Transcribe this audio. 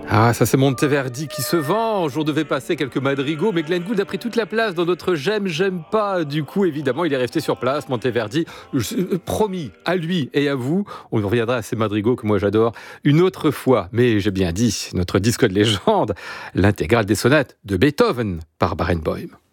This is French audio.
Ah, ça c'est Monteverdi qui se venge. On devait passer quelques madrigaux, mais Glenn Gould a pris toute la place dans notre j'aime pas. Du coup, évidemment, il est resté sur place, Monteverdi. Promis, à lui et à vous, on reviendra à ces madrigaux que moi j'adore une autre fois. Mais j'ai bien dit, notre disque de légende, l'intégrale des sonates de Beethoven par Barenboim.